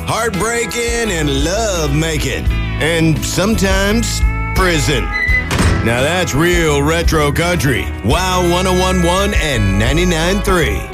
heartbreaking, and love-making. And sometimes prison. Now that's real retro country. Wow 101.1 and 99.3.